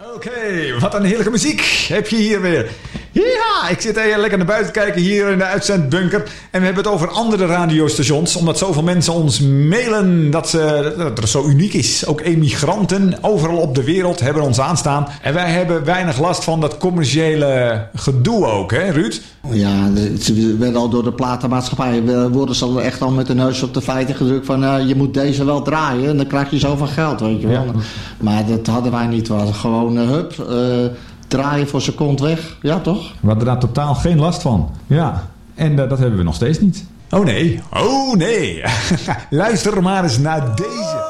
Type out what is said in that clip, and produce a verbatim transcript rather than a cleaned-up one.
Oké, okay, wat een heerlijke muziek heb je hier weer. Ja, ik zit heel lekker naar buiten te kijken hier in de uitzendbunker. En we hebben het over andere radiostations. Omdat zoveel mensen ons mailen dat, ze, dat het zo uniek is. Ook emigranten overal op de wereld hebben ons aanstaan. En wij hebben weinig last van dat commerciële gedoe ook, hè Ruud? Ja, ze werden al door de platenmaatschappij worden ze al echt al met de neus op de feiten gedrukt van uh, je moet deze wel draaien en dan krijg je zoveel geld, weet je wel. Ja. Maar dat hadden wij niet. We hadden gewoon uh, hup, uh, draaien voor zijn kont weg. Ja, toch? We hadden daar totaal geen last van. Ja, en uh, dat hebben we nog steeds niet. Oh nee, oh nee. Luister maar eens naar deze.